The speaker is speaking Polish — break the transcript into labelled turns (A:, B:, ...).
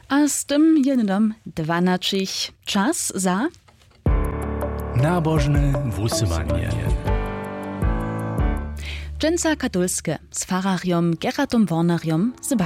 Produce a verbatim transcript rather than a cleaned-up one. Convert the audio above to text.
A: A z tym jednym dwanaczyć czas za
B: nabożne wusymanie.
A: Dżęca katolskie z farariom Gerardom Warneriom z